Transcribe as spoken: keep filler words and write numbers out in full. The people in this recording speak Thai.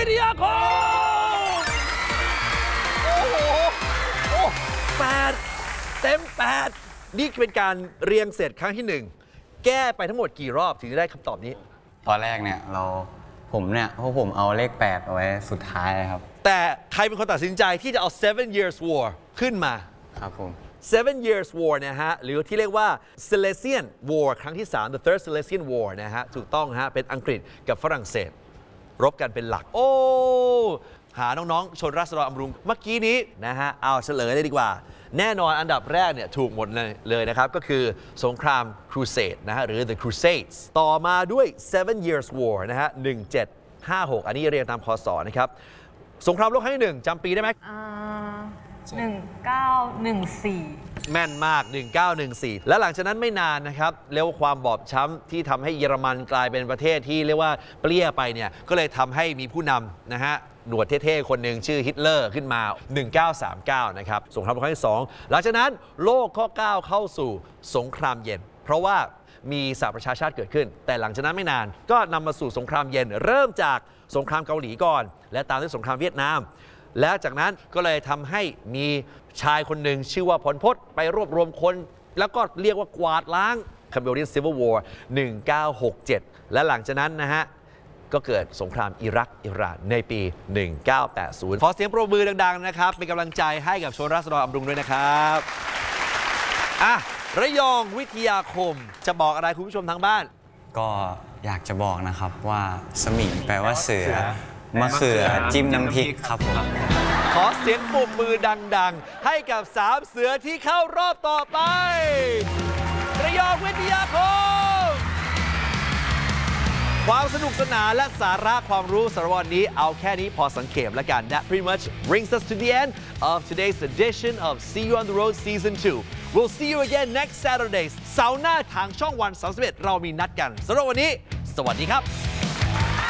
วิทยาคมโอ้โหโอ้แปดเต็มแปดนี่เป็นการเรียงเสร็จครั้งที่หนึ่งแก้ไปทั้งหมดกี่รอบถึงจะได้คำตอบนี้ตอนแรกเนี่ยเราผมเนี่ยพวกผมเอาเลขแปดเอาไว้สุดท้ายครับแต่ใครเป็นคนตัดสินใจที่จะเอา seven years war ขึ้นมาครับผม seven years war นะฮะหรือที่เรียกว่า Silesian war ครั้งที่สาม the third Silesian war นะฮะถูกต้องฮะเป็นอังกฤษกับฝรั่งเศสรบกันเป็นหลักโอ้หาน้องๆชนราษฎรอำรุงเมื่อกี้นี้นะฮะเอาเฉลยเลยดีกว่าแน่นอนอันดับแรกเนี่ยถูกหมดเลยเลยนะครับก็คือสงครามครูเสดนะฮะหรือ the Crusades ต่อมาด้วย seven years war นะฮะหนึ่งเจ็ดห้าหกอันนี้เรียงตามคศนะครับสงครามโลกครั้งที่หนึ่งจำปีได้ไหมหนึ่งเก้าหนึ่งสี่แม่นมากหนึ่งเก้าหนึ่งสี่และหลังจากนั้นไม่นานนะครับเรียกว่าความบอบช้ำที่ทำให้เยอรมันกลายเป็นประเทศที่เรียกว่าเปรี้ยไปเนี่ยก็เลยทำให้มีผู้นำนะฮะหนวดเท่ๆคนหนึ่งชื่อฮิตเลอร์ขึ้นมาหนึ่งเก้าสามเก้านะครับสงครามโลกครั้งที่สองหลังจากนั้นโลกก็ก้าวเข้าสู่สงครามเย็นเพราะว่ามีสหประชาชาติเกิดขึ้นแต่หลังจากนั้นไม่นานก็นำมาสู่สงครามเย็นเริ่มจากสงครามเกาหลีก่อนและตามด้วยสงครามเวียดนามและจากนั้นก็เลยทำให้มีชายคนหนึ่งชื่อว่าพลพศไปรวบรวมคนแล้วก็เรียกว่ากวาดล้าง Cambodian Civil War หนึ่งเก้าหกเจ็ดและหลังจากนั้นนะฮะก็เกิดสงครามอิรักอิหร่านในปี หนึ่งเก้าแปดศูนย์ ขอเสียงปรบมือดังๆนะครับเป็นกำลังใจให้กับชนราษฎรอำรุงด้วยนะครับอ่ะระยองวิทยาคมจะบอกอะไรคุณผู้ชมทางบ้านก็อยากจะบอกนะครับว่าสมิงแปลว่าเสือมะเขือจิ้มน้ำพริกครับผมขอเสียงปรบมือดังๆให้กับสามเสือที่เข้ารอบต่อไประยองวิทยาคมความสนุกสนานและสาระความรู้สำหรับวันนี้เอาแค่นี้พอสังเกตแล้วกัน That pretty much brings us to the end of today's edition of See You on the Road Season two We'll see you again next Saturday เสาร์หน้าทางช่องวันสามสิบเอ็ดเรามีนัดกันสำหรับวันนี้สวัสดีครับ